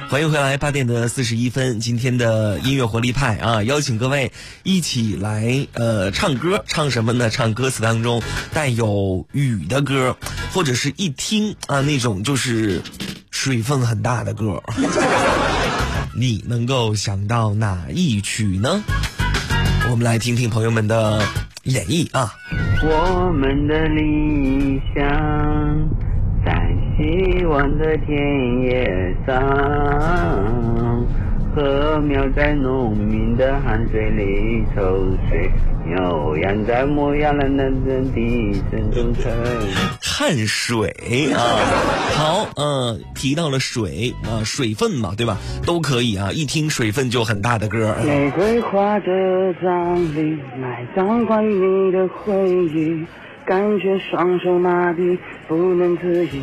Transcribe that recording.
欢迎回来，8点的41分，今天的音乐活力派啊，邀请各位一起来唱歌，唱什么呢？唱歌词当中带有雨的歌，或者是一听啊那种就是水分很大的歌。你能够想到哪一曲呢？我们来听听朋友们的演绎啊。 我们的理想在希望的田野上，禾苗在农民的汗水里抽水，牛羊在牧羊人的地声中吹。 汗水啊，好，提到了水啊，水分嘛，对吧？都可以啊，一听水分就很大的歌。 玫瑰花的葬礼，埋葬关于你的回忆，感觉双手麻痹，不能自已。